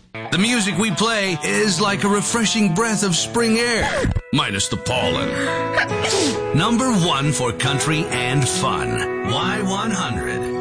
The music we play is like a refreshing breath of spring air, minus the pollen. Number 1 for country and fun. Y100.